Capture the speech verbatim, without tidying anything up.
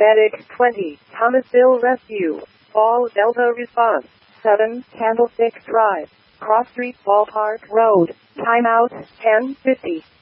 Medic twenty, Thomasville Rescue. All Delta response. seven, Candlestick Drive, Cross Street Ballpark Road. Timeout, ten fifty.